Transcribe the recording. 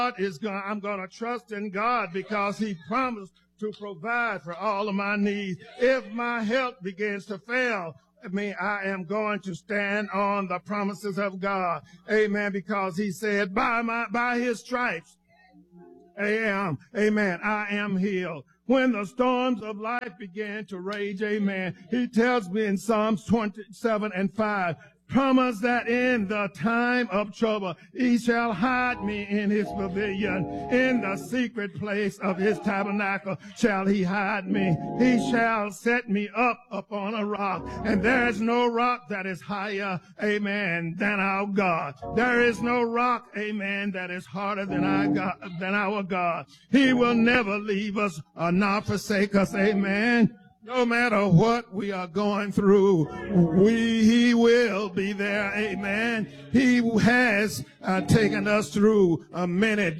I'm going to trust in God because he promised to provide for all of my needs. If my health begins to fail, I am going to stand on the promises of God. Amen. Because he said, by his stripes, I am healed. When the storms of life began to rage, amen, he tells me in Psalms 27:5, promise that in the time of trouble, he shall hide me in his pavilion. In the secret place of his tabernacle shall he hide me. He shall set me up upon a rock. And there is no rock that is higher, amen, than our God. There is no rock, amen, that is harder than our God. He will never leave us or not forsake us, amen. No matter what we are going through, he will be there, amen. He has taken us through many